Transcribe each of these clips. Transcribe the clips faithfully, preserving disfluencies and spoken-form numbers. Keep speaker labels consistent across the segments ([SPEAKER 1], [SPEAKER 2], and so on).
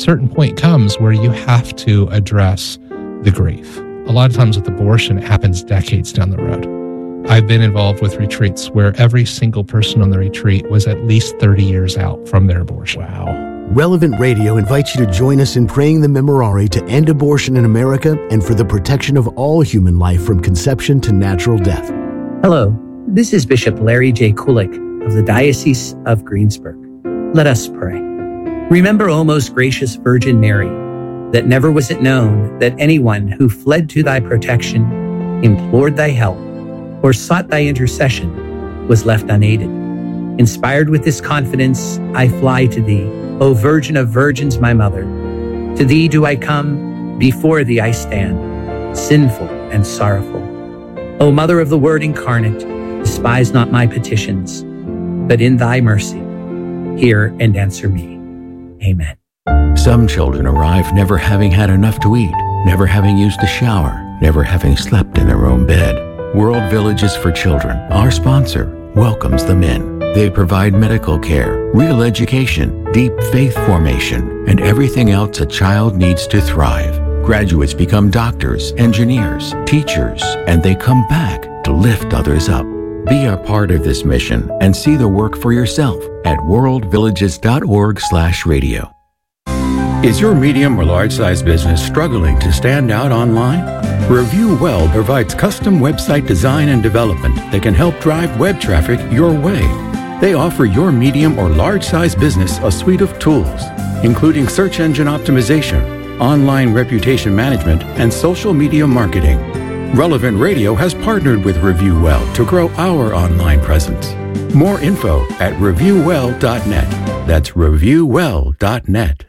[SPEAKER 1] certain point comes where you have to address the grief. A lot of times with abortion, it happens decades down the road. I've been involved with retreats where every single person on the retreat was at least thirty years out from their abortion.
[SPEAKER 2] Wow.
[SPEAKER 3] Relevant Radio invites you to join us in praying the Memorare to end abortion in America and for the protection of all human life from conception to natural death.
[SPEAKER 4] Hello, this is Bishop Larry J. Kulik of the Diocese of Greensburg. Let us pray. Remember, O most gracious Virgin Mary, that never was it known that anyone who fled to thy protection, implored thy help, or sought thy intercession was left unaided. Inspired with this confidence, I fly to thee, O Virgin of Virgins, my mother. To thee do I come, before thee I stand, sinful and sorrowful. O Mother of the Word incarnate, despise not my petitions, but in thy mercy, hear and answer me. Amen.
[SPEAKER 2] Some children arrive never having had enough to eat, never having used a shower, never having slept in their own bed. World Villages for Children, our sponsor, welcomes them in. They provide medical care, real education, deep faith formation, and everything else a child needs to thrive. Graduates become doctors, engineers, teachers, and they come back to lift others up. Be a part of this mission and see the work for yourself at worldvillages.org slash radio.
[SPEAKER 5] Is your medium or large-size business struggling to stand out online? Review Well provides custom website design and development that can help drive web traffic your way. They offer your medium or large-size business a suite of tools, including search engine optimization, online reputation management, and social media marketing. Relevant Radio has partnered with Review Well to grow our online presence. More info at review well dot net. That's review well dot net.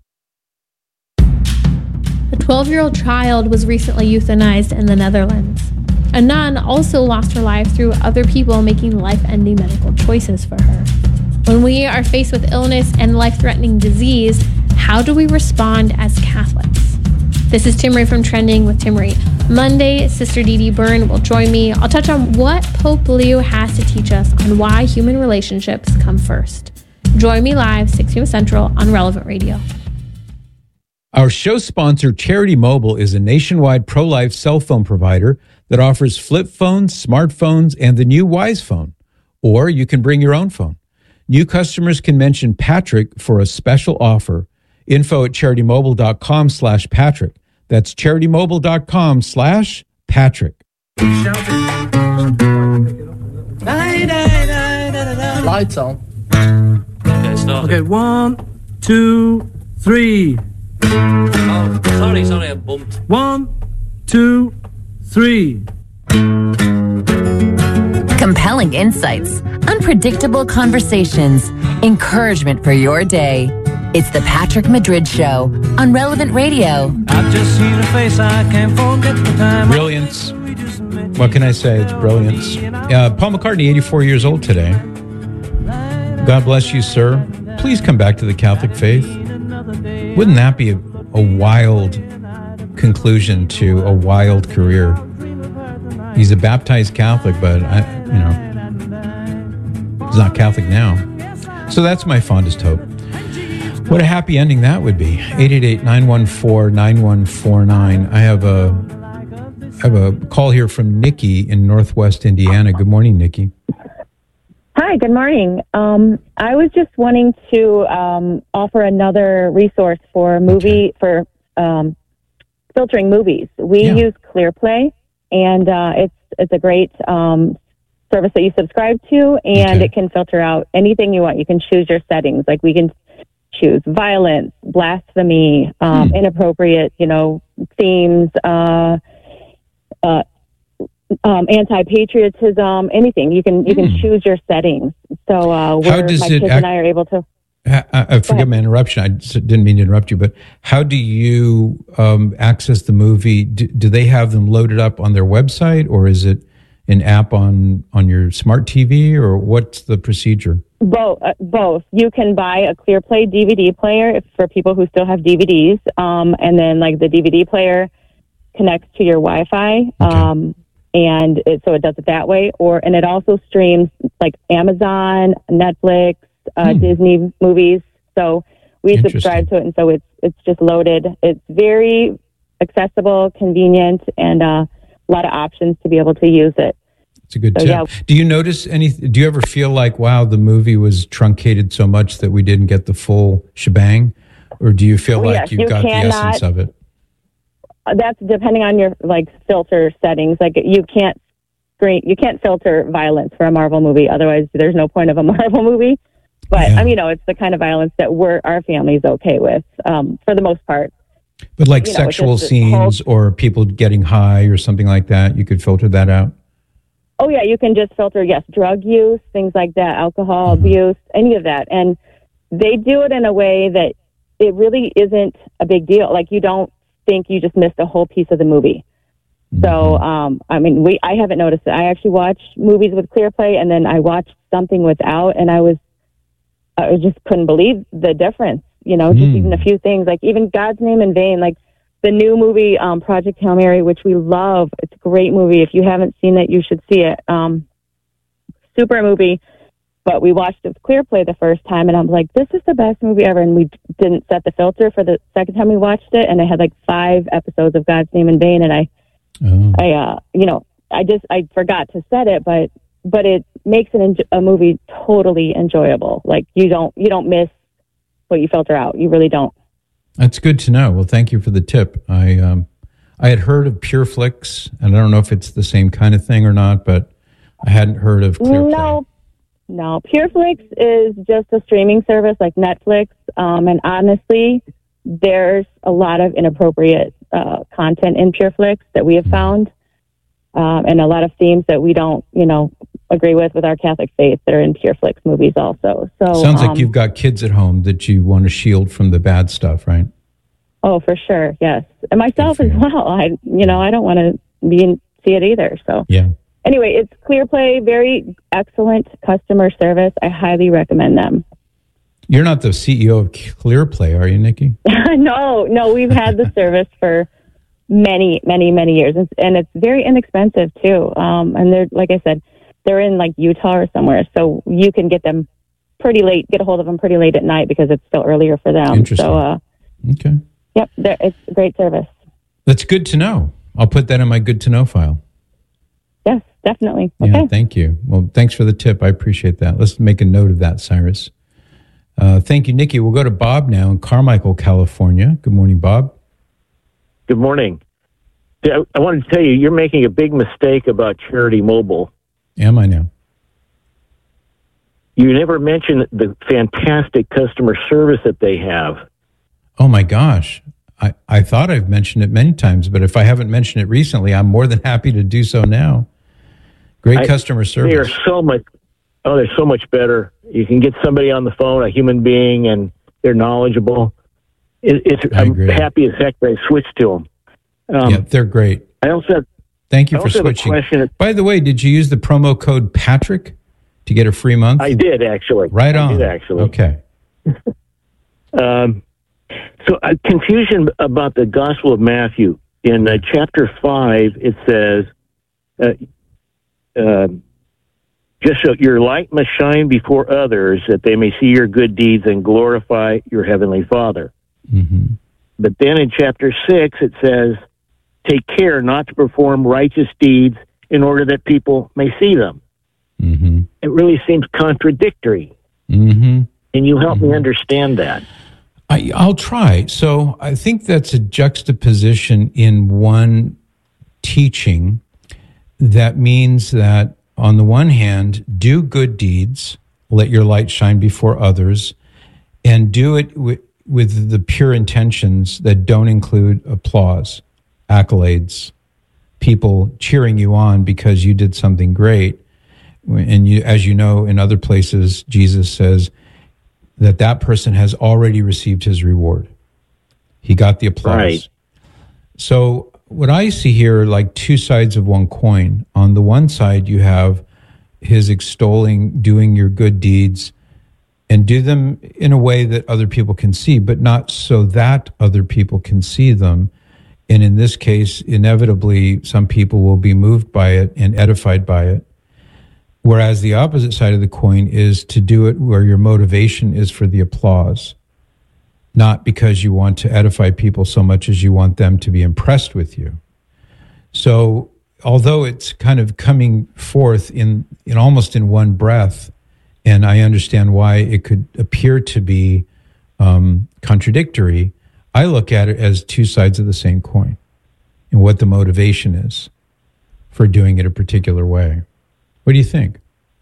[SPEAKER 6] A twelve-year-old child was recently euthanized in the Netherlands. A nun also lost her life through other people making life-ending medical choices for her. When we are faced with illness and life-threatening disease, how do we respond as Catholics? This is Timmerie from Trending with Timmerie. Monday, Sister Dee Dee Byrne will join me. I'll touch on what Pope Leo has to teach us on why human relationships come first. Join me live, six p.m. Central on Relevant Radio.
[SPEAKER 7] Our show sponsor, Charity Mobile, is a nationwide pro-life cell phone provider that offers flip phones, smartphones, and the new Wise Phone. Or you can bring your own phone. New customers can mention Patrick for a special offer. Info at charitymobile.com slash Patrick. That's charitymobile.com slash Patrick.
[SPEAKER 8] Lights on.
[SPEAKER 9] Okay, start.
[SPEAKER 8] Okay, one, two, three.
[SPEAKER 9] Oh, sorry, sorry, I bumped.
[SPEAKER 8] One, two, three.
[SPEAKER 10] Compelling insights, unpredictable conversations, encouragement for your day. It's the Patrick Madrid Show on Relevant Radio.
[SPEAKER 11] I've just seen a face I can't forget the time.
[SPEAKER 7] Brilliance. What can I say? It's brilliance. Uh, Paul McCartney, eighty-four years old today. God bless you, sir. Please come back to the Catholic faith. Wouldn't that be a, a wild conclusion to a wild career? He's a baptized Catholic, but I, you know, he's not Catholic now. So that's my fondest hope. What a happy ending that would be. eight eight eight, nine one four, nine one four nine. I have a I have a call here from Nikki in Northwest Indiana. Good morning, Nikki.
[SPEAKER 12] Hi, good morning. Um, I was just wanting to um, offer another resource for movie okay. for um, filtering movies. We yeah. use ClearPlay, and uh, it's it's a great um, service that you subscribe to, and okay. it can filter out anything you want. You can choose your settings. Like we can choose violence, blasphemy, um, hmm. inappropriate, you know, themes, uh, uh, um, anti-patriotism, anything. You can you hmm. can choose your settings. So uh, we're,
[SPEAKER 7] how does
[SPEAKER 12] my
[SPEAKER 7] it
[SPEAKER 12] kids
[SPEAKER 7] act-
[SPEAKER 12] and I are able to.
[SPEAKER 7] I, I forgive my interruption. I didn't mean to interrupt you, but how do you um, access the movie? Do, do they have them loaded up on their website, or is it an app on, on your smart T V, or what's the procedure?
[SPEAKER 12] Both. Uh, both. You can buy a ClearPlay D V D player if, for people who still have D V Ds, um, and then like the D V D player connects to your Wi-Fi, okay. um, and it, so it does it that way. Or and it also streams like Amazon, Netflix. Uh, hmm. Disney movies. So we subscribe to it, and so it's it's just loaded. It's very accessible, convenient, and uh, a lot of options to be able to use it.
[SPEAKER 7] It's a good
[SPEAKER 12] so,
[SPEAKER 7] tip.
[SPEAKER 12] Yeah.
[SPEAKER 7] Do you notice any? Do you ever feel like, wow, the movie was truncated so much that we didn't get the full shebang, or do you feel
[SPEAKER 12] oh,
[SPEAKER 7] like
[SPEAKER 12] yes,
[SPEAKER 7] you've
[SPEAKER 12] you
[SPEAKER 7] got
[SPEAKER 12] cannot,
[SPEAKER 7] the essence of it?
[SPEAKER 12] That's depending on your like filter settings. Like you can't screen, you can't filter violence for a Marvel movie. Otherwise, there's no point of a Marvel movie. But
[SPEAKER 7] Yeah.
[SPEAKER 12] I mean, you know, it's the kind of violence that we're our family's okay with um, for the most part.
[SPEAKER 7] But like
[SPEAKER 12] You know, it's
[SPEAKER 7] sexual
[SPEAKER 12] just this
[SPEAKER 7] scenes or people getting high or something like that, you could filter that out.
[SPEAKER 12] Oh, yeah, you can just filter, yes, drug use, things like that, alcohol
[SPEAKER 7] Mm-hmm.
[SPEAKER 12] abuse, any of that. And they do it in a way that it really isn't a big deal. Like, you don't think you just missed a whole piece of the movie.
[SPEAKER 7] Mm-hmm.
[SPEAKER 12] So, um, I mean, we I haven't noticed it. I actually watch movies with ClearPlay, and then I watched something without, and I was, I just couldn't believe the difference. You know, just
[SPEAKER 7] Mm.
[SPEAKER 12] even a few things, like even God's Name in Vain, like the new movie, um, Project Hail Mary, which we love. It's a great movie. If you haven't seen it, you should see it. Um, super movie. But we watched it with ClearPlay the first time, and I was like, this is the best movie ever. And we didn't set the filter for the second time we watched it, and it had like five episodes of God's Name in Vain, and I,
[SPEAKER 7] Oh.
[SPEAKER 12] I, uh, you know, I just, I forgot to set it, but, but it makes an enjo- a movie totally enjoyable. Like you don't, you don't miss what you filter out. You really don't.
[SPEAKER 7] That's good to know. Well, thank you for the tip. I um, I had heard of PureFlix, and I don't know if it's the same kind of thing or not, but I hadn't heard of ClearPlay.
[SPEAKER 12] No, no. PureFlix is just a streaming service like Netflix, um, and honestly, there's a lot of inappropriate uh, content in PureFlix that we have found, um, and a lot of themes that we don't, you know, agree with with our Catholic faith that are in PureFlix movies also. So
[SPEAKER 7] Sounds
[SPEAKER 12] um,
[SPEAKER 7] like you've got kids at home that you want to shield from the bad stuff, right?
[SPEAKER 12] Oh, for sure, yes, and myself as well. I, you know, I don't want to be in, see it either. So
[SPEAKER 7] Yeah.
[SPEAKER 12] anyway, it's ClearPlay, very excellent customer service. I highly recommend them.
[SPEAKER 7] You're not the C E O of ClearPlay, are you, Nikki?
[SPEAKER 12] no, no, we've had the service for many, many, many years, and, and it's very inexpensive too. Um, and they're, like I said, they're in like Utah or somewhere, so you can get them pretty late, get a hold of them pretty late at night because it's still earlier for them.
[SPEAKER 7] Interesting.
[SPEAKER 12] So, uh,
[SPEAKER 7] Okay.
[SPEAKER 12] yep, they're- it's a great service.
[SPEAKER 7] That's good to know. I'll put that in my good to know file.
[SPEAKER 12] Yes, definitely.
[SPEAKER 7] Yeah,
[SPEAKER 12] Okay.
[SPEAKER 7] thank you. Well, thanks for the tip. I appreciate that. Let's make a note of that, Cyrus. Uh, thank you, Nikki. We'll go to Bob now in Carmichael, California. Good morning, Bob.
[SPEAKER 13] Good morning. Yeah, I wanted to tell you, you're making a big mistake about Charity Mobile.
[SPEAKER 7] Am I now?
[SPEAKER 13] You never mentioned the fantastic customer service that they have.
[SPEAKER 7] Oh, my gosh. I, I thought I've mentioned it many times, but if I haven't mentioned it recently, I'm more than happy to do so now. Great
[SPEAKER 13] I-
[SPEAKER 7] customer service.
[SPEAKER 13] They are so much, oh, they're so much better. You can get somebody on the phone, a human being, and they're knowledgeable. It, it's,
[SPEAKER 7] I
[SPEAKER 13] I'm
[SPEAKER 7] agree.
[SPEAKER 13] happy as heck that I switched to them. Um,
[SPEAKER 7] yeah, they're great.
[SPEAKER 13] I also have,
[SPEAKER 7] Thank you
[SPEAKER 13] I
[SPEAKER 7] for
[SPEAKER 13] also have a
[SPEAKER 7] switching.
[SPEAKER 13] question.
[SPEAKER 7] By the way, did you use the promo code Patrick to get a free month?
[SPEAKER 13] I did, actually.
[SPEAKER 7] Right
[SPEAKER 13] I
[SPEAKER 7] on.
[SPEAKER 13] did, actually.
[SPEAKER 7] Okay.
[SPEAKER 13] Um, so, uh, confusion about the Gospel of Matthew. In uh, chapter five, it says, uh, uh, just so your light must shine before others that they may see your good deeds and glorify your heavenly Father.
[SPEAKER 7] Mm-hmm.
[SPEAKER 13] But then in chapter six, it says, take care not to perform righteous deeds in order that people may see them.
[SPEAKER 7] Mm-hmm.
[SPEAKER 13] It really seems contradictory.
[SPEAKER 7] Mm-hmm.
[SPEAKER 13] Can you help
[SPEAKER 7] Mm-hmm.
[SPEAKER 13] me understand that?
[SPEAKER 7] I, I'll try. So I think that's a juxtaposition in one teaching that means that on the one hand, do good deeds, let your light shine before others, and do it with, with the pure intentions that don't include applause, accolades, people cheering you on because you did something great. And you, as you know, in other places, Jesus says that that person has already received his reward. He got the applause.
[SPEAKER 13] Right.
[SPEAKER 7] So what I see here are like two sides of one coin. On the one side, you have his extolling, doing your good deeds, and do them in a way that other people can see, but not so that other people can see them. And in this case, inevitably, some people will be moved by it and edified by it. Whereas the opposite side of the coin is to do it where your motivation is for the applause. not because you want to edify people so much as you want them to be impressed with you. So although it's kind of coming forth in, in almost in one breath, and I understand why it could appear to be um, contradictory, I look at it as two sides of the same coin and what the motivation is for doing it a particular way. What do you think?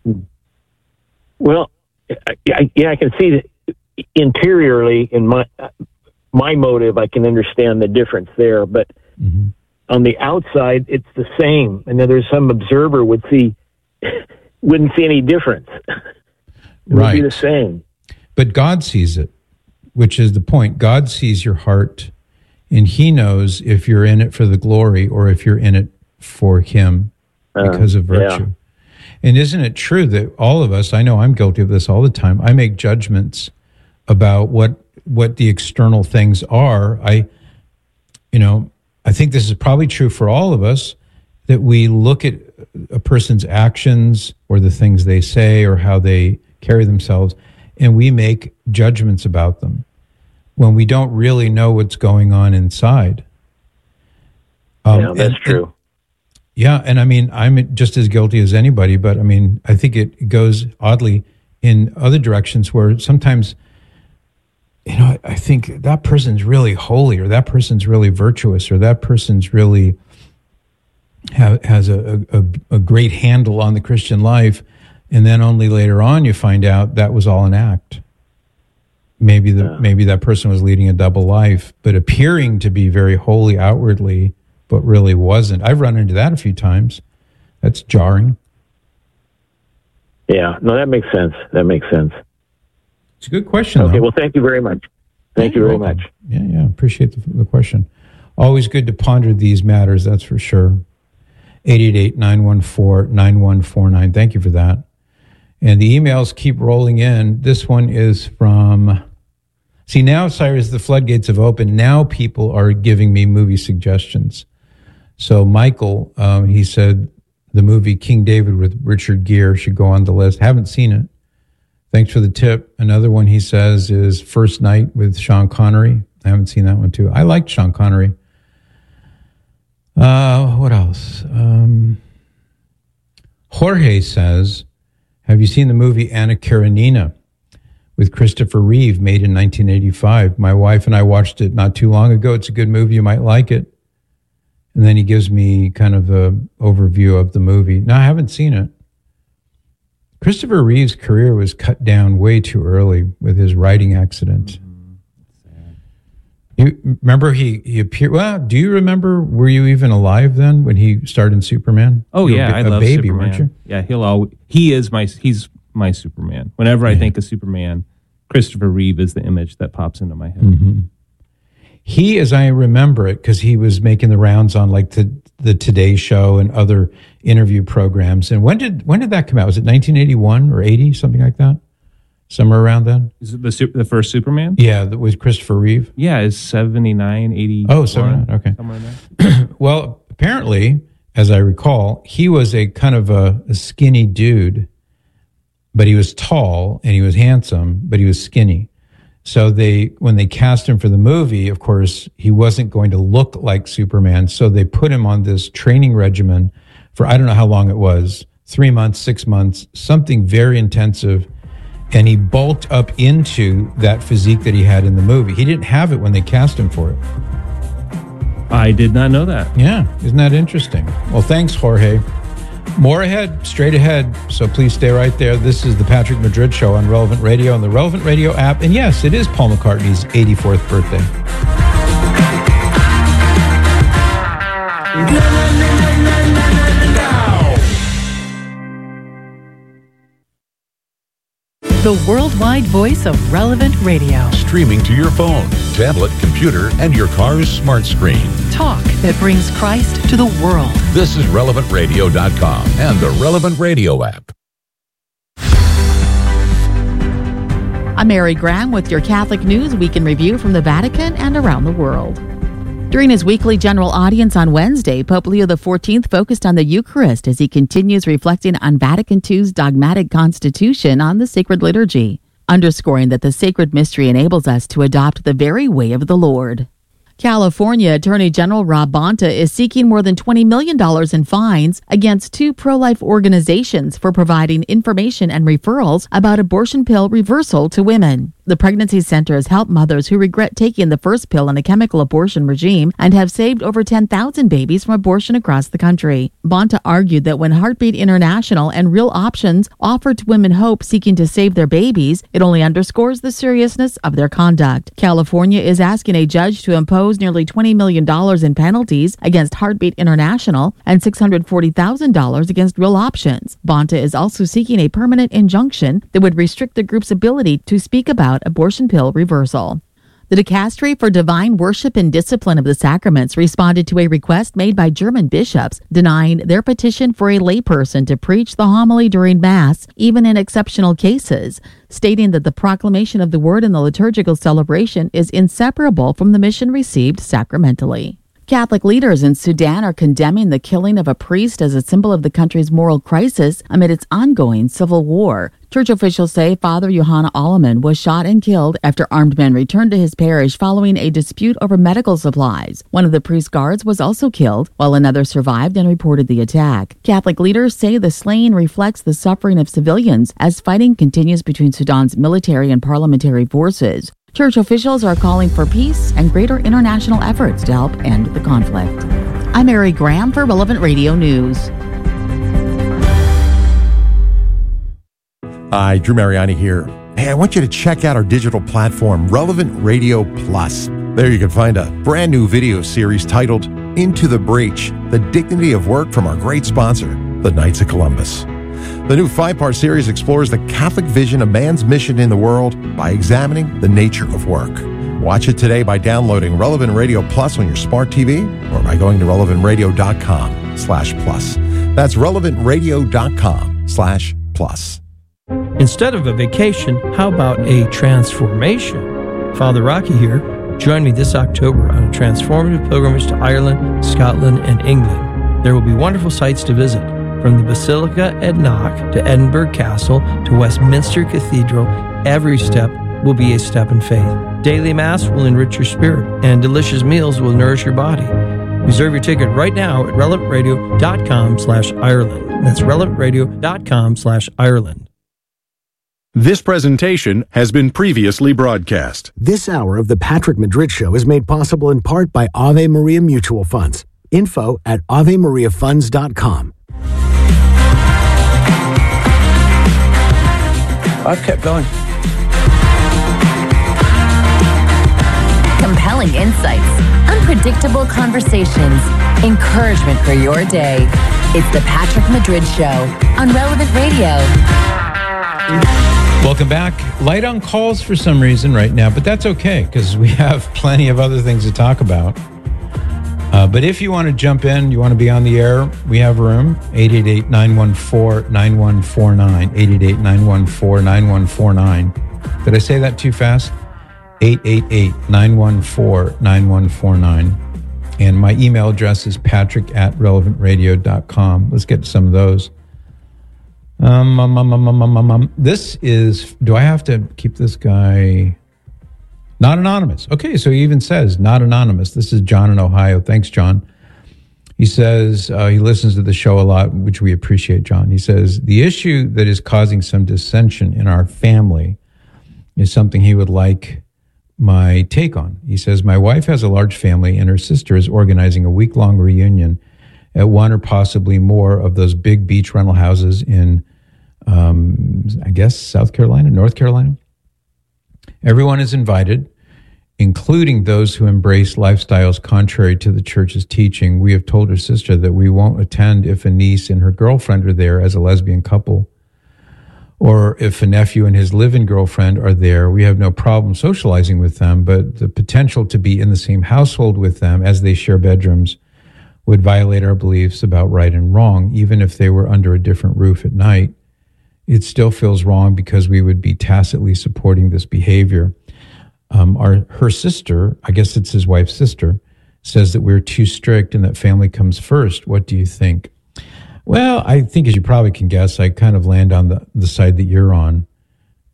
[SPEAKER 13] Well, I, yeah, I can see that interiorly in my my motive. I can understand the difference there, but mm-hmm. on the outside, it's the same. And then there's some observer would see wouldn't see any difference. It
[SPEAKER 7] right.
[SPEAKER 13] would be the same.
[SPEAKER 7] But God sees it, which is the point. God sees your heart, and He knows if you're in it for the glory or if you're in it for Him because uh, of virtue. Yeah. And isn't it true that all of us, I know I'm guilty of this all the time, I make judgments about what what the external things are. I, you know, I think this is probably true for all of us, that we look at a person's actions or the things they say or how they carry themselves, and we make judgments about them when we don't really know what's going on inside. Um,
[SPEAKER 13] yeah, that's
[SPEAKER 7] and,
[SPEAKER 13] true.
[SPEAKER 7] And, yeah, and I mean, I'm just as guilty as anybody, but I mean, I think it goes oddly in other directions where sometimes, you know, I think that person's really holy, or that person's really virtuous, or that person's really ha- has a, a, a great handle on the Christian life, and then only later on you find out that was all an act. Maybe the yeah. maybe that person was leading a double life, but appearing to be very holy outwardly, but really wasn't. I've run into that a few times. That's jarring.
[SPEAKER 13] Yeah, no, that makes sense. That makes sense.
[SPEAKER 7] It's a good question,
[SPEAKER 13] Okay,
[SPEAKER 7] though.
[SPEAKER 13] well, thank you very much. Thank
[SPEAKER 7] yeah,
[SPEAKER 13] you very
[SPEAKER 7] welcome.
[SPEAKER 13] much.
[SPEAKER 7] Yeah, yeah, appreciate the, the question. Always good to ponder these matters, that's for sure. eight eight eight, nine one four, nine one four nine. Thank you for that. And the emails keep rolling in. This one is from... See, now, Cyrus, the floodgates have opened. Now people are giving me movie suggestions. So Michael, um, he said the movie King David with Richard Gere should go on the list. Haven't seen it. Thanks for the tip. Another one he says is First Night with Sean Connery. I haven't seen that one too. I liked Sean Connery. Uh, what else? Um, Jorge says, have you seen the movie Anna Karenina with Christopher Reeve, made in nineteen eighty-five? My wife and I watched it not too long ago. It's a good movie. You might like it. And then he gives me kind of an overview of the movie. No, I haven't seen it. Christopher Reeve's career was cut down way too early with his writing accident. Mm-hmm. You remember he, he appeared, well, do you remember, were you even alive then when he starred in Superman?
[SPEAKER 14] Oh,
[SPEAKER 7] you
[SPEAKER 14] yeah,
[SPEAKER 7] a,
[SPEAKER 14] I
[SPEAKER 7] a
[SPEAKER 14] love
[SPEAKER 7] baby,
[SPEAKER 14] Superman.
[SPEAKER 7] Weren't you?
[SPEAKER 14] Yeah, he'll always, he is my, he's my Superman. Whenever I think of Superman, Christopher Reeve is the image that pops into my head.
[SPEAKER 7] Mm-hmm. He, as I remember it, because he was making the rounds on like the the Today Show and other interview programs. And when did when did that come out? Was it nineteen eighty-one or eighty, something like that? Somewhere around then?
[SPEAKER 14] Is it the super, the first Superman?
[SPEAKER 7] Yeah, that was Christopher Reeve.
[SPEAKER 14] Yeah, it's seventy-nine, eighty.
[SPEAKER 7] Oh, seventy-nine, okay.
[SPEAKER 14] Somewhere in there.
[SPEAKER 7] Well, apparently, as I recall, he was a kind of a, a skinny dude, but he was tall and he was handsome, but he was skinny. So they, when they cast him for the movie, of course, he wasn't going to look like Superman. So they put him on this training regimen for, I don't know how long it was, three months, six months, something very intensive. And he bulked up into that physique that he had in the movie. He didn't have it when they cast him for it.
[SPEAKER 14] I did not know that.
[SPEAKER 7] Yeah. Isn't that interesting? Well, thanks, Jorge. More ahead, straight ahead, so please stay right there. This is the Patrick Madrid Show on Relevant Radio and the Relevant Radio app. And yes, it is Paul McCartney's eighty-fourth birthday.
[SPEAKER 15] The worldwide voice of Relevant Radio.
[SPEAKER 16] Streaming to your phone, tablet, computer, and your car's smart screen.
[SPEAKER 15] Talk that brings Christ to the world.
[SPEAKER 16] This is relevant radio dot com and the Relevant Radio app.
[SPEAKER 17] I'm Mary Graham with your Catholic News Week in Review from the Vatican and around the world. During his weekly general audience on Wednesday, Pope Leo the fourteenth focused on the Eucharist as he continues reflecting on Vatican two's dogmatic constitution on the sacred liturgy. underscoring that the sacred mystery enables us to adopt the very way of the Lord. California Attorney General Rob Bonta is seeking more than twenty million dollars in fines against two pro-life organizations for providing information and referrals about abortion pill reversal to women. The Pregnancy Center has helped mothers who regret taking the first pill in a chemical abortion regime and have saved over ten thousand babies from abortion across the country. Bonta argued that when Heartbeat International and Real Options offer to women hope seeking to save their babies, it only underscores the seriousness of their conduct. California is asking a judge to impose nearly twenty million dollars in penalties against Heartbeat International and six hundred forty thousand dollars against Real Options. Bonta is also seeking a permanent injunction that would restrict the group's ability to speak about abortion pill reversal. The Dicastery for Divine Worship and Discipline of the Sacraments responded to a request made by German bishops denying their petition for a layperson to preach the homily during Mass, even in exceptional cases, stating that the proclamation of the Word in the liturgical celebration is inseparable from the mission received sacramentally. Catholic leaders in Sudan are condemning the killing of a priest as a symbol of the country's moral crisis amid its ongoing civil war. Church officials say Father Yohanna Alleman was shot and killed after armed men returned to his parish following a dispute over medical supplies. One of the priest's guards was also killed, while another survived and reported the attack. Catholic leaders say the slaying reflects the suffering of civilians as fighting continues between Sudan's military and parliamentary forces. Church officials are calling for peace and greater international efforts to help end the conflict. I'm Mary Graham for Relevant Radio News.
[SPEAKER 18] Hi, Drew Mariani here. Hey, I want you to check out our digital platform, Relevant Radio Plus. There you can find a brand new video series titled Into the Breach, The Dignity of Work from our great sponsor, the Knights of Columbus. The new five-part series explores the Catholic vision of man's mission in the world by examining the nature of work. Watch it today by downloading Relevant Radio Plus on your smart T V or by going to relevant radio dot com slash plus. That's relevant radio dot com slash plus.
[SPEAKER 19] Instead of a vacation, how about a transformation? Father Rocky here. Join me this October on a transformative pilgrimage to Ireland, Scotland, and England. There will be wonderful sights to visit, from the Basilica at Knock to Edinburgh Castle to Westminster Cathedral. Every step will be a step in faith. Daily Mass will enrich your spirit, and delicious meals will nourish your body. Reserve your ticket right now at relevant radio dot com slash Ireland. That's relevant radio dot com slash Ireland.
[SPEAKER 20] This presentation has been previously broadcast.
[SPEAKER 3] This hour of the Patrick Madrid Show is made possible in part by Ave Maria Mutual Funds. Info at ave maria funds dot com.
[SPEAKER 21] I've kept going.
[SPEAKER 10] Compelling insights, unpredictable conversations, encouragement for your day. It's the Patrick Madrid Show on Relevant Radio.
[SPEAKER 7] Welcome back. Light on calls for some reason right now, but that's okay because we have plenty of other things to talk about. Uh, but if you want to jump in, you want to be on the air, we have room. eight eight eight, nine one four, nine one four nine. eight eight eight, nine one four, nine one four nine. Did I say that too fast? eight eight eight, nine one four, nine one four nine. And my email address is patrick at relevant radio dot com. Let's get to some of those. Um, um, um, um, um, um, um. This is, do I have to keep this guy not anonymous? Okay, so he even says not anonymous. This is John in Ohio. Thanks, John. He says uh, he listens to the show a lot, which we appreciate, John. He says, the issue that is causing some dissension in our family is something he would like my take on. He says, my wife has a large family and her sister is organizing a week-long reunion at one or possibly more of those big beach rental houses in, um, I guess, South Carolina, North Carolina. Everyone is invited, including those who embrace lifestyles contrary to the church's teaching. We have told her sister that we won't attend if a niece and her girlfriend are there as a lesbian couple, or if a nephew and his live-in girlfriend are there. We have no problem socializing with them, but the potential to be in the same household with them as they share bedrooms would violate our beliefs about right and wrong. Even if they were under a different roof at night, it still feels wrong because we would be tacitly supporting this behavior. Um, our her sister, I guess it's his wife's sister, says that we're too strict and that family comes first. What do you think? Well, I think, as you probably can guess, I kind of land on the, the side that you're on,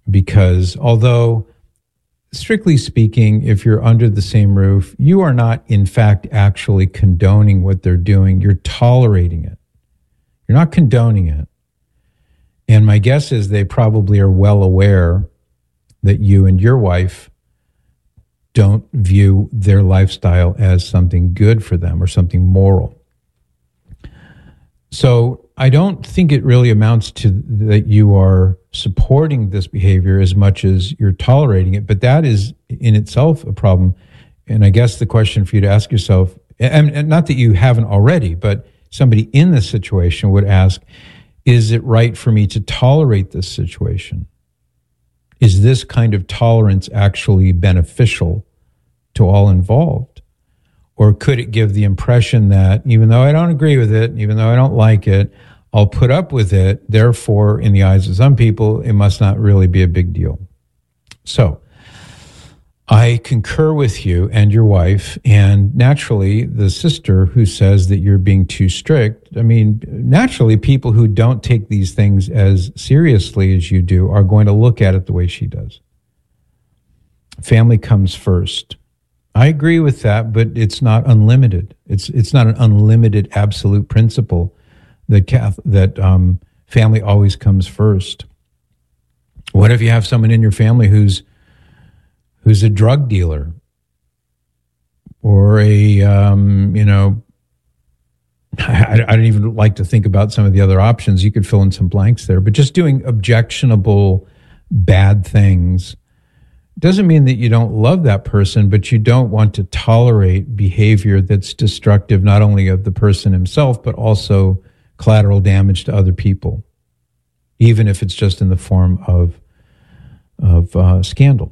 [SPEAKER 7] because although, strictly speaking, if you're under the same roof, you are not, in fact, actually condoning what they're doing. You're tolerating it. You're not condoning it. And my guess is they probably are well aware that you and your wife don't view their lifestyle as something good for them or something moral. So I don't think it really amounts to that you are supporting this behavior as much as you're tolerating it, but that is in itself a problem. And I guess the question for you to ask yourself, and, and not that you haven't already, but somebody in this situation would ask, is it right for me to tolerate this situation? Is this kind of tolerance actually beneficial to all involved? Or could it give the impression that even though I don't agree with it, even though I don't like it, I'll put up with it. Therefore, in the eyes of some people, it must not really be a big deal. So I concur with you and your wife, and naturally the sister who says that you're being too strict. I mean, naturally people who don't take these things as seriously as you do are going to look at it the way she does. Family comes first. I agree with that, but it's not unlimited. It's it's not an unlimited absolute principle that Catholic, that um, family always comes first. What if you have someone in your family who's who's a drug dealer or a um, you know? I, I don't even like to think about some of the other options. You could fill in some blanks there, but just doing objectionable, bad things doesn't mean that you don't love that person, but you don't want to tolerate behavior that's destructive, not only of the person himself, but also collateral damage to other people, even if it's just in the form of, of uh, scandal.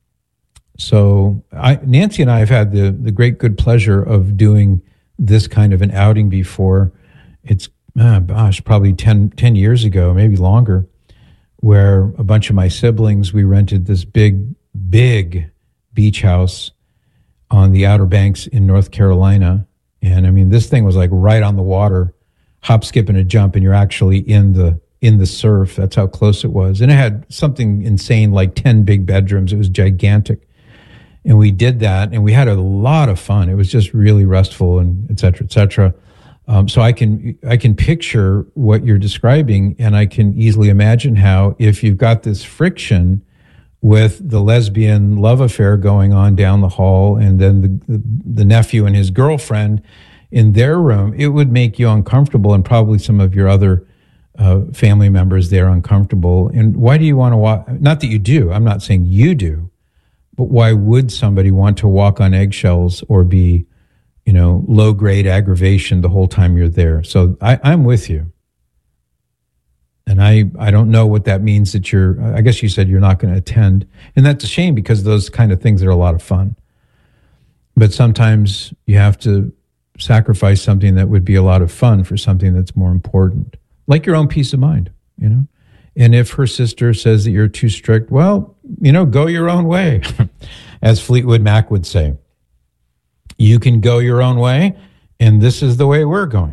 [SPEAKER 7] So I, Nancy and I have had the, the great good pleasure of doing this kind of an outing before. It's, oh gosh, probably ten, ten years ago, maybe longer, where a bunch of my siblings, we rented this big big beach house on the Outer Banks in North Carolina. And I mean, this thing was like right on the water, hop, skip, and a jump, and you're actually in the in the surf. That's how close it was. And it had something insane like ten big bedrooms. It was gigantic. And we did that, and we had a lot of fun. It was just really restful, and et cetera, et cetera. Um, so I can I can picture what you're describing, and I can easily imagine how if you've got this friction with the lesbian love affair going on down the hall, and then the, the, the nephew and his girlfriend in their room, it would make you uncomfortable, and probably some of your other uh, family members there uncomfortable. And why do you want to walk? Not that you do. I'm not saying you do, but why would somebody want to walk on eggshells or be, you know, low grade aggravation the whole time you're there? So I, I'm with you. And I, I don't know what that means that you're, I guess you said you're not going to attend. And that's a shame because those kind of things are a lot of fun. But sometimes you have to sacrifice something that would be a lot of fun for something that's more important, like your own peace of mind, you know? And if her sister says that you're too strict, well, you know, go your own way, as Fleetwood Mac would say. You can go your own way, and this is the way we're going.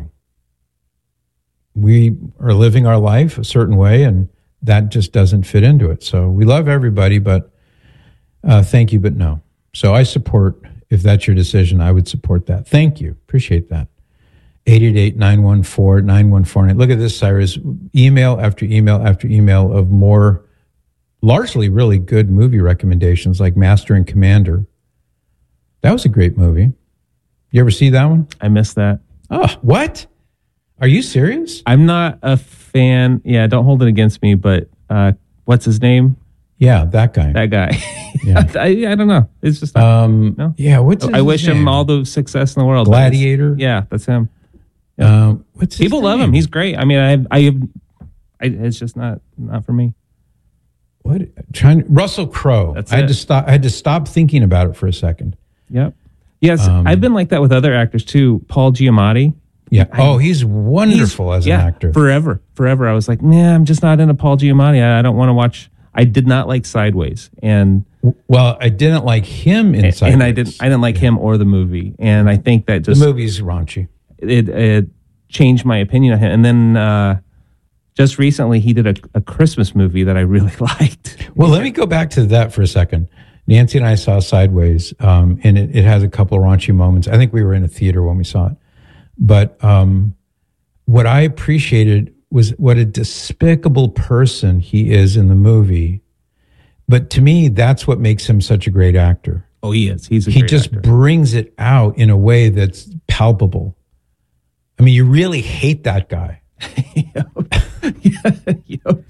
[SPEAKER 7] We are living our life a certain way, and that just doesn't fit into it. So we love everybody, but uh, thank you, but no. So I support, if that's your decision, I would support that. Thank you. Appreciate that. eight eight eight, nine one four, nine one four nine. Look at this, Cyrus. Email after email after email of more largely really good movie recommendations like Master and Commander. That was a great movie. You ever see that one?
[SPEAKER 14] I missed that.
[SPEAKER 7] Oh, what? Are you serious?
[SPEAKER 14] I'm not a fan. Yeah, don't hold it against me, but uh, what's his name?
[SPEAKER 7] Yeah, that guy.
[SPEAKER 14] That guy.
[SPEAKER 7] Yeah.
[SPEAKER 14] I, I don't know. It's just, not,
[SPEAKER 7] um,
[SPEAKER 14] no.
[SPEAKER 7] Yeah, what's his
[SPEAKER 14] I wish
[SPEAKER 7] name?
[SPEAKER 14] him all the success in the world.
[SPEAKER 7] Gladiator?
[SPEAKER 14] Yeah, that's him. Yeah.
[SPEAKER 7] Um, what's his
[SPEAKER 14] People love
[SPEAKER 7] name?
[SPEAKER 14] him. He's great. I mean, I, I, I it's just not, not for me.
[SPEAKER 7] What? Trying Russell Crowe.
[SPEAKER 14] That's
[SPEAKER 7] I had
[SPEAKER 14] it.
[SPEAKER 7] to stop. I had to stop thinking about it for a second.
[SPEAKER 14] Yep. Yes,
[SPEAKER 7] Um,
[SPEAKER 14] I've been like that with other actors too. Paul Giamatti.
[SPEAKER 7] Yeah. Oh, he's wonderful
[SPEAKER 14] He's-
[SPEAKER 7] as
[SPEAKER 14] yeah,
[SPEAKER 7] an actor.
[SPEAKER 14] Forever, forever. I was like, nah, I'm just not into Paul Giamatti. I, I don't want to watch. I did not like Sideways, and
[SPEAKER 7] well, I didn't like him in
[SPEAKER 14] and,
[SPEAKER 7] Sideways.
[SPEAKER 14] and I didn't. I didn't like him or the movie, and I think that
[SPEAKER 7] The
[SPEAKER 14] just
[SPEAKER 7] movie's raunchy.
[SPEAKER 14] it, it changed my opinion of him. And then uh, just recently he did a, a Christmas movie that I really liked.
[SPEAKER 7] Well, let me go back to that for a second. Nancy and I saw Sideways, um, and it, it has a couple of raunchy moments. I think we were in a theater when we saw it. But um, what I appreciated was what a despicable person he is in the movie. But to me, that's what makes him such a great actor.
[SPEAKER 14] Oh, he is. He's a
[SPEAKER 7] He
[SPEAKER 14] great
[SPEAKER 7] just
[SPEAKER 14] actor.
[SPEAKER 7] brings it out in a way that's palpable. I mean, you really hate that guy.
[SPEAKER 14] Yep.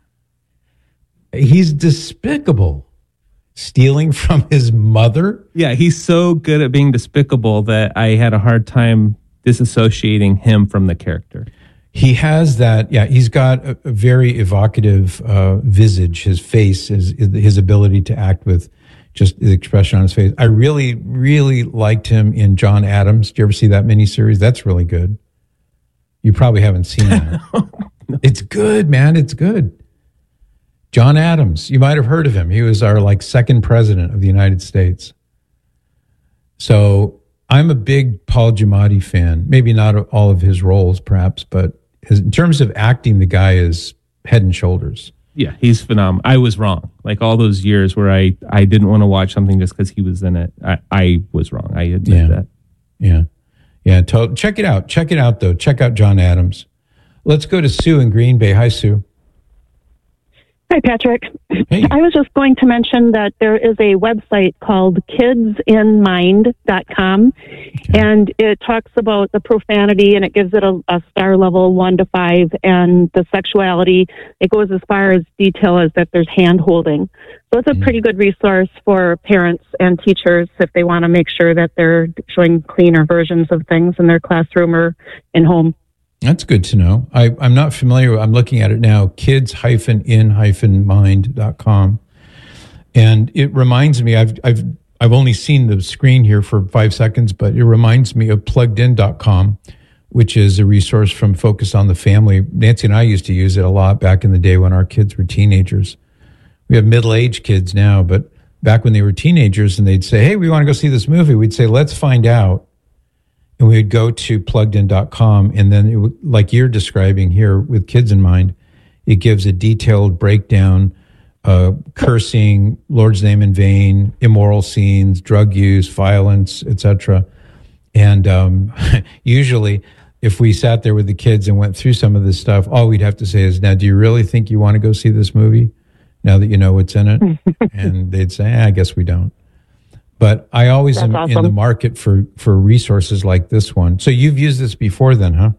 [SPEAKER 7] He's despicable. Stealing from his mother?
[SPEAKER 14] Yeah, he's so good at being despicable that I had a hard time disassociating him from the character.
[SPEAKER 7] He has that, yeah, he's got a, a very evocative uh, visage, his face, his, his ability to act with just the expression on his face. I really, really liked him in John Adams. Did you ever see that miniseries? That's really good. You probably haven't seen that. No. It's good, man. It's good. John Adams, you might have heard of him. He was our like second president of the United States. So I'm a big Paul Giamatti fan. Maybe not all of his roles, perhaps, but his, in terms of acting, the guy is head and shoulders.
[SPEAKER 14] Yeah, he's phenomenal. I was wrong. Like all those years where I, I didn't want to watch something just because he was in it. I, I was wrong. I admit
[SPEAKER 7] yeah.
[SPEAKER 14] that.
[SPEAKER 7] Yeah. Yeah. To, check it out. Check it out, though. Check out John Adams. Let's go to Sue in Green Bay. Hi, Sue.
[SPEAKER 21] Hi, Patrick.
[SPEAKER 7] Hey.
[SPEAKER 21] I was just going to mention that there is a website called kids in mind dot com, okay. and it talks about the profanity, and it gives it a, a star level one to five, and the sexuality. It goes as far as detail as that there's hand holding. So it's a mm. pretty good resource for parents and teachers if they want to make sure that they're showing cleaner versions of things in their classroom or in home.
[SPEAKER 7] That's good to know. I, I'm not familiar. I'm looking at it now, kids in mind dot com. And it reminds me, I've, I've, I've only seen the screen here for five seconds, but it reminds me of plugged in dot com, which is a resource from Focus on the Family. Nancy and I used to use it a lot back in the day when our kids were teenagers. We have middle-aged kids now, but back when they were teenagers and they'd say, hey, we want to go see this movie, we'd say, let's find out. And we would go to plugged in dot com, and then, it would, like you're describing here with Kids in Mind, it gives a detailed breakdown, uh, cursing, Lord's name in vain, immoral scenes, drug use, violence, et cetera. And um, usually, if we sat there with the kids and went through some of this stuff, all we'd have to say is, now, do you really think you want to go see this movie now that you know what's in it? And they'd say, eh, I guess we don't. But I always
[SPEAKER 21] That's
[SPEAKER 7] am
[SPEAKER 21] awesome.
[SPEAKER 7] in the market for, for resources like this one. So you've used this before then, huh?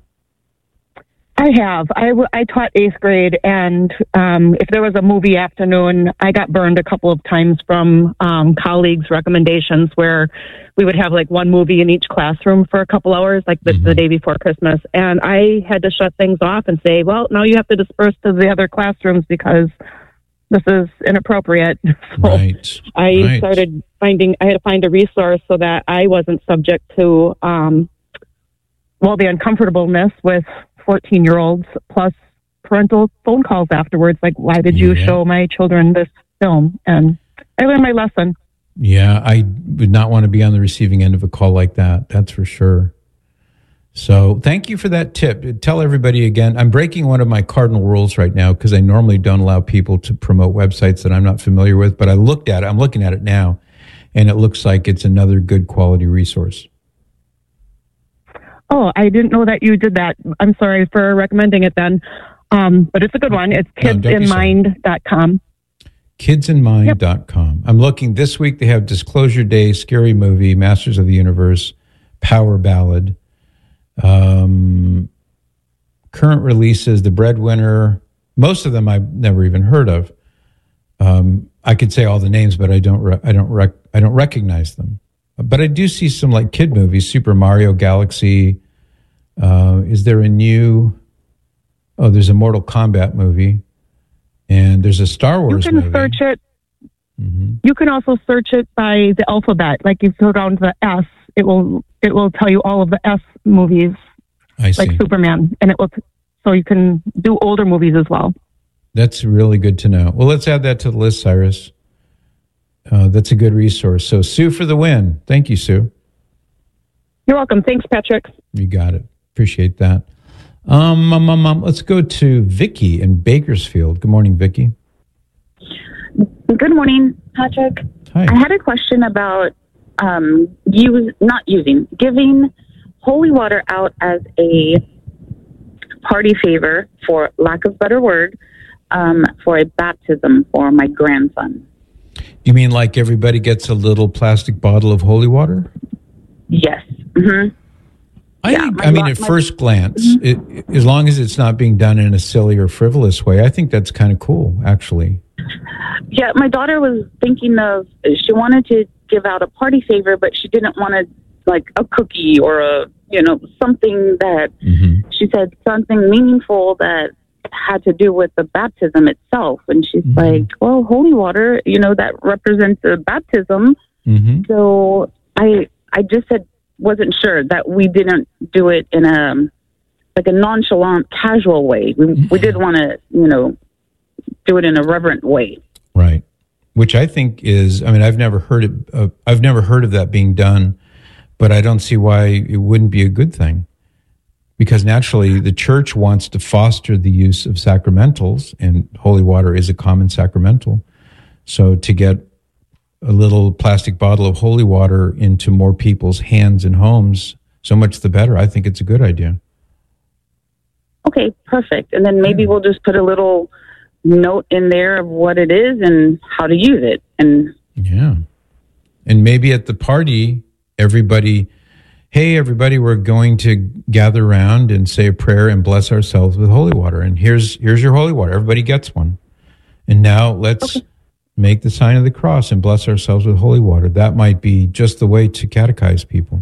[SPEAKER 21] I have. I, w- I taught eighth grade, and um, if there was a movie afternoon, I got burned a couple of times from um, colleagues' recommendations where we would have like one movie in each classroom for a couple hours, like the, mm-hmm. the day before Christmas. And I had to shut things off and say, well, now you have to disperse to the other classrooms because this is inappropriate. So
[SPEAKER 7] right.
[SPEAKER 21] I
[SPEAKER 7] right.
[SPEAKER 21] started finding, I had to find a resource so that I wasn't subject to, um, well, the uncomfortableness with fourteen-year-olds plus parental phone calls afterwards. Like, why did you
[SPEAKER 7] yeah.
[SPEAKER 21] show my children this film? And I learned my lesson.
[SPEAKER 7] Yeah, I would not want to be on the receiving end of a call like that. That's for sure. So thank you for that tip. Tell everybody again, I'm breaking one of my cardinal rules right now because I normally don't allow people to promote websites that I'm not familiar with, but I looked at it, I'm looking at it now, and it looks like it's another good quality resource.
[SPEAKER 21] Oh, I didn't know that you did that. I'm sorry for recommending it then. Um, but it's a good one. It's kids in mind dot com.
[SPEAKER 7] kids in mind dot com. Yep. I'm looking this week. They have Disclosure Day, Scary Movie, Masters of the Universe, Power Ballad. Um, current releases, The Breadwinner. Most of them I've never even heard of. Um, I could say all the names, but I don't. Re- I don't. Rec- I don't recognize them. But I do see some like kid movies. Super Mario Galaxy. Uh, is there a new? Oh, there's a Mortal Kombat movie, and there's a Star Wars
[SPEAKER 21] movie. You can
[SPEAKER 7] movie.
[SPEAKER 21] search it.
[SPEAKER 7] Mm-hmm.
[SPEAKER 21] You can also search it by the alphabet. Like you go down to the S, it will it will tell you all of the S movies,
[SPEAKER 7] I see.
[SPEAKER 21] like Superman, and it will. So you can do older movies as well.
[SPEAKER 7] That's really good to know. Well, let's add that to the list, Cyrus. Uh, that's a good resource. So Sue for the win. Thank you, Sue.
[SPEAKER 21] You're welcome. Thanks, Patrick.
[SPEAKER 7] You got it. Appreciate that. Um, um, um, um, let's go to Vicky in Bakersfield. Good morning, Vicky.
[SPEAKER 1] Good morning, Patrick.
[SPEAKER 7] Hi.
[SPEAKER 1] I had a question about um, use not using giving holy water out as a party favor, for lack of a better word, um, for a baptism for my grandson.
[SPEAKER 7] You mean like everybody gets a little plastic bottle of holy water?
[SPEAKER 1] Yes. Mm-hmm.
[SPEAKER 7] I
[SPEAKER 1] Yeah,
[SPEAKER 7] think,
[SPEAKER 1] my
[SPEAKER 7] I mean,
[SPEAKER 1] lo-
[SPEAKER 7] at
[SPEAKER 1] my-
[SPEAKER 7] first glance, it, as long as it's not being done in a silly or frivolous way, I think that's kind of cool, actually.
[SPEAKER 1] Yeah, my daughter was thinking of, she wanted to give out a party favor, but she didn't want to, like, a cookie or a, you know, something that,
[SPEAKER 7] Mm-hmm.
[SPEAKER 1] she said something meaningful that had to do with the baptism itself. And she's
[SPEAKER 7] Mm-hmm.
[SPEAKER 1] like, well, holy water, you know, that represents a baptism.
[SPEAKER 7] Mm-hmm.
[SPEAKER 1] So I, I just said, wasn't sure that we didn't do it in a, like a nonchalant, casual way. We,
[SPEAKER 7] Mm-hmm.
[SPEAKER 1] we did want to, you know, do it in a reverent way.
[SPEAKER 7] Right. Which I think is, I mean, I've never heard it, uh, I've never heard of that being done, but I don't see why it wouldn't be a good thing. Because naturally, the church wants to foster the use of sacramentals, and holy water is a common sacramental. So to get a little plastic bottle of holy water into more people's hands and homes, so much the better. I think it's a good idea.
[SPEAKER 1] Okay, perfect. And then maybe we'll just put a little note in there of what it is and how to use it. And
[SPEAKER 7] Yeah. And maybe at the party, everybody, hey, everybody, we're going to gather around and say a prayer and bless ourselves with holy water. And here's here's your holy water. Everybody gets one. And now let's okay. make the sign of the cross and bless ourselves with holy water. That might be just the way to catechize people.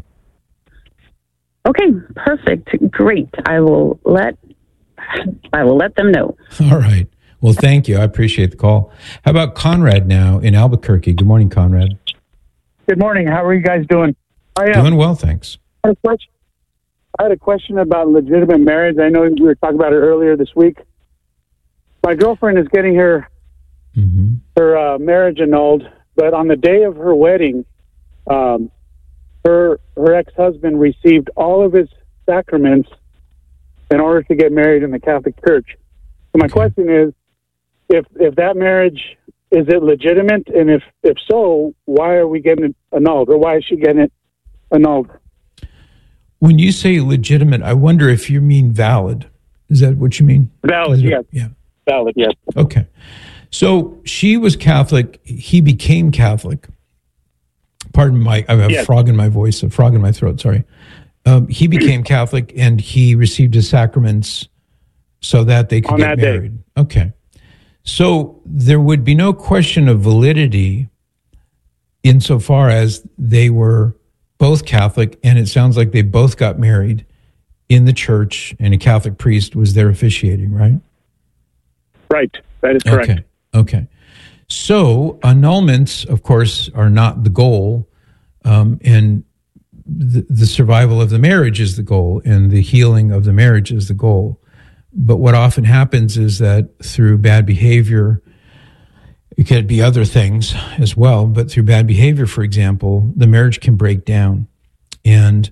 [SPEAKER 1] Okay, perfect. Great. I will let I will let them know.
[SPEAKER 7] All right. Well, thank you. I appreciate the call. How about Conrad now in Albuquerque? Good morning, Conrad.
[SPEAKER 22] Good morning. How are you guys doing? I, uh,
[SPEAKER 7] Doing well, thanks.
[SPEAKER 22] I had, a question, I had a question about legitimate marriage. I know we were talking about it earlier this week. My girlfriend is getting her
[SPEAKER 7] mm-hmm.
[SPEAKER 22] her uh, marriage annulled, but on the day of her wedding, um, her her ex-husband received all of his sacraments in order to get married in the Catholic Church. So my okay. question is, if if that marriage, is it legitimate? And if, if so, why are we getting it annulled? Or why is she getting it annulled?
[SPEAKER 7] When you say legitimate, I wonder if you mean valid. Is that what you mean?
[SPEAKER 22] Valid, yes.
[SPEAKER 7] Yeah.
[SPEAKER 22] Valid, yes.
[SPEAKER 7] Okay. So she was Catholic. He became Catholic. Pardon my, I have yes. a frog in my voice, a frog in my throat, sorry. Um, he became Catholic and he received his sacraments so that they could
[SPEAKER 22] On
[SPEAKER 7] get
[SPEAKER 22] that
[SPEAKER 7] married.
[SPEAKER 22] Day.
[SPEAKER 7] Okay. So there would be no question of validity insofar as they were both Catholic, and it sounds like they both got married in the church, and a Catholic priest was there officiating, right?
[SPEAKER 22] Right. That is correct.
[SPEAKER 7] Okay. Okay. So annulments, of course, are not the goal, um, and the, the survival of the marriage is the goal, and the healing of the marriage is the goal. But what often happens is that through bad behavior, it could be other things as well, but through bad behavior, for example, the marriage can break down and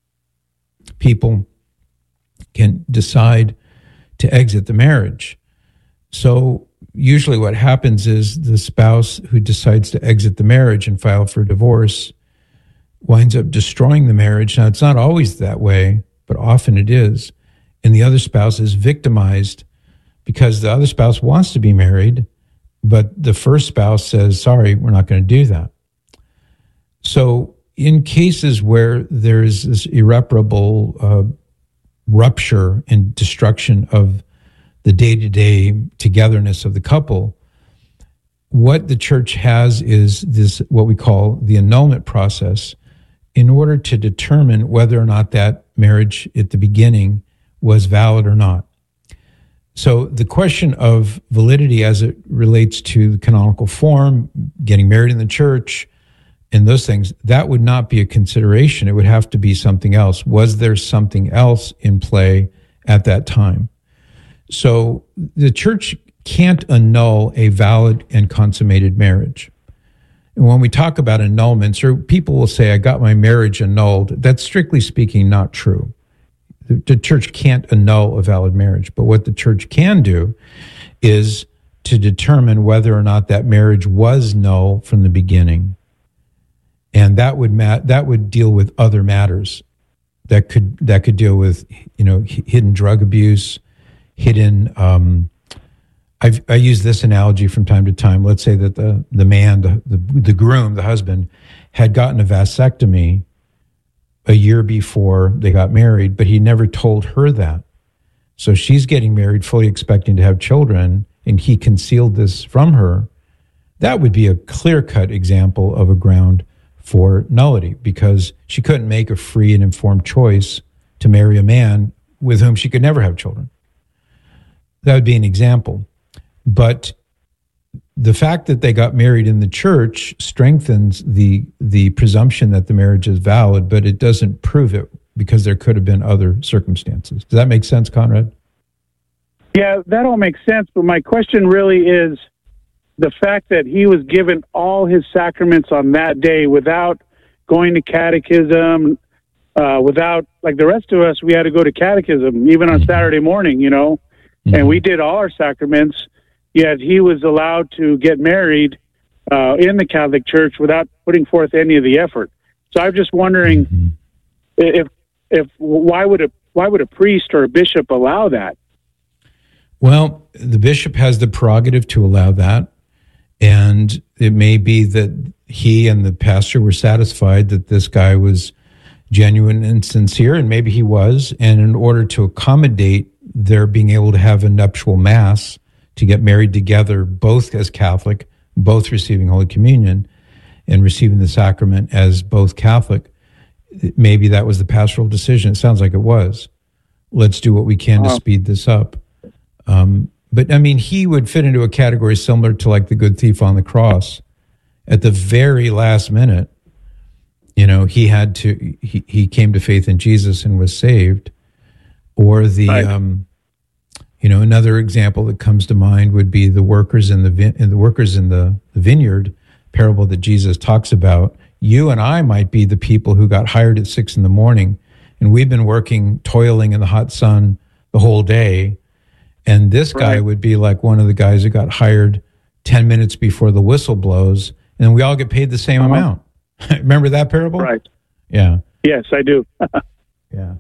[SPEAKER 7] people can decide to exit the marriage. So usually what happens is the spouse who decides to exit the marriage and file for divorce winds up destroying the marriage. Now, it's not always that way, but often it is. And the other spouse is victimized because the other spouse wants to be married, but the first spouse says, sorry, we're not going to do that. So in cases where there's this irreparable uh, rupture and destruction of the day-to-day togetherness of the couple, what the church has is this, what we call the annulment process, in order to determine whether or not that marriage at the beginning was valid or not. So the question of validity as it relates to the canonical form, getting married in the church, and those things, that would not be a consideration. It would have to be something else. Was there something else in play at that time? So the church can't annul a valid and consummated marriage. And when we talk about annulments, or people will say, I got my marriage annulled, that's strictly speaking not true. The, the church can't annul a valid marriage, but what the church can do is to determine whether or not that marriage was null from the beginning. And that would ma- that would deal with other matters that could that could deal with, you know, h- hidden drug abuse, hidden. Um, I've, I use this analogy from time to time. Let's say that the the man, the, the the groom, the husband, had gotten a vasectomy a year before they got married, but he never told her that. So she's getting married, fully expecting to have children, and he concealed this from her. That would be a clear-cut example of a ground for nullity, because she couldn't make a free and informed choice to marry a man with whom she could never have children. That would be an example. But the fact that they got married in the church strengthens the the presumption that the marriage is valid, but it doesn't prove it, because there could have been other circumstances. Does that make sense, Conrad?
[SPEAKER 22] Yeah, that all makes sense. But my question really is the fact that he was given all his sacraments on that day without going to catechism, uh, without, like the rest of us, we had to go to catechism, even on Saturday morning, you know, mm-hmm. and we did all our sacraments. Yet he was allowed to get married uh, in the Catholic Church without putting forth any of the effort. So I'm just wondering mm-hmm. if if why would a why would a priest or a bishop allow that?
[SPEAKER 7] Well, the bishop has the prerogative to allow that, and it may be that he and the pastor were satisfied that this guy was genuine and sincere, and maybe he was. And in order to accommodate their being able to have a nuptial mass, to get married together, both as Catholic, both receiving Holy Communion and receiving the sacrament as both Catholic, maybe that was the pastoral decision. It sounds like it was. Let's do what we can to speed this up. Um, but I mean, he would fit into a category similar to like the good thief on the cross. At the very last minute, you know, he had to, he, he came to faith in Jesus and was saved. Or the, right. um, You know, another example that comes to mind would be the workers in the vin- the workers in the, the vineyard parable that Jesus talks about. You and I might be the people who got hired at six in the morning, and we've been working, toiling in the hot sun the whole day. And this guy right. would be like one of the guys who got hired ten minutes before the whistle blows, and we all get paid the same uh-huh. amount. Remember that parable?
[SPEAKER 22] Right.
[SPEAKER 7] Yeah.
[SPEAKER 22] Yes, I do.
[SPEAKER 7] yeah.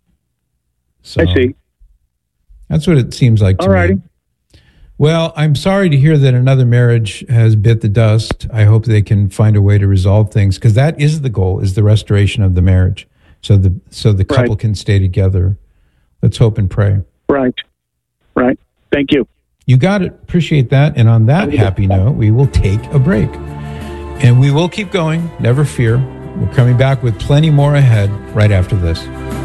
[SPEAKER 7] So,
[SPEAKER 22] I see.
[SPEAKER 7] That's what it seems like to
[SPEAKER 22] Alrighty.
[SPEAKER 7] me. Well, I'm sorry to hear that another marriage has bit the dust. I hope they can find a way to resolve things, because that is the goal, is the restoration of the marriage, so the so the couple right. can stay together. Let's hope and pray.
[SPEAKER 22] Right. Right. Thank you.
[SPEAKER 7] You got it. Appreciate that. And on that happy note, we will take a break. And we will keep going. Never fear. We're coming back with plenty more ahead right after this.